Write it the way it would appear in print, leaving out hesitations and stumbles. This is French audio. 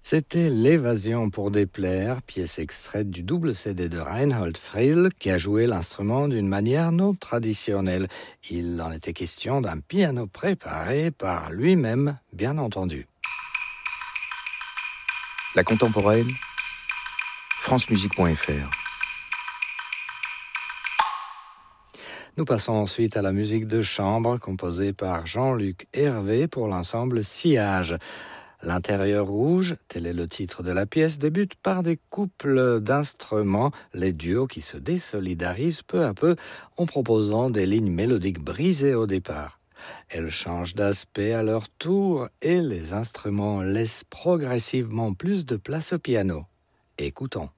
C'était L'évasion pour déplaire, pièce extraite du double CD de Reinhold Friedl qui a joué l'instrument d'une manière non traditionnelle. Il en était question d'un piano préparé par lui-même, bien entendu. La contemporaine, francemusique.fr. Nous passons ensuite à la musique de chambre composée par Jean-Luc Hervé pour l'ensemble Sillage. L'intérieur rouge, tel est le titre de la pièce, débute par des couples d'instruments, les duos qui se désolidarisent peu à peu en proposant des lignes mélodiques brisées au départ. Elles changent d'aspect à leur tour et les instruments laissent progressivement plus de place au piano. Écoutons.